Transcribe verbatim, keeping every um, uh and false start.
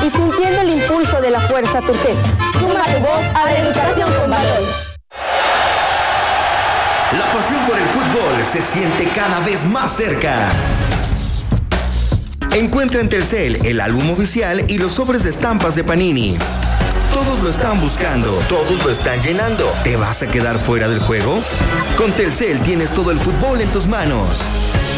y sintiendo el impulso de la fuerza turquesa. Suma tu voz a la educación con valores. La pasión por el fútbol se siente cada vez más cerca. Encuentra en Telcel el álbum oficial y los sobres de estampas de Panini. Todos lo están buscando, todos lo están llenando. ¿Te vas a quedar fuera del juego? Con Telcel tienes todo el fútbol en tus manos.